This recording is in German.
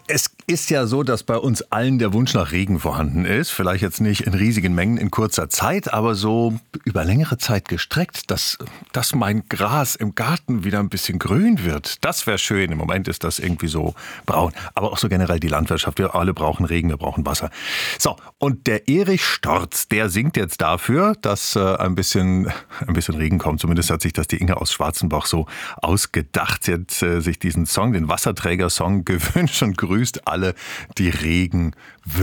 Es ist ja so, dass bei uns allen der Wunsch nach Regen vorhanden ist. Vielleicht jetzt nicht in riesigen Mengen in kurzer Zeit, aber so über längere Zeit gestreckt, dass mein Gras im Garten wieder ein bisschen grün wird. Das wäre schön. Im Moment ist das irgendwie so braun. Aber auch so generell die Landwirtschaft. Wir alle brauchen Regen, wir brauchen Wasser. So, und der Erich Storz, der singt jetzt dafür, dass ein bisschen Regen kommt. Zumindest hat sich das die Inge aus Schwarzenbach so ausgedacht. Sie hat sich diesen Song, den Wasserträger-Song gewünscht und grüßt alle, die Regen wünschen.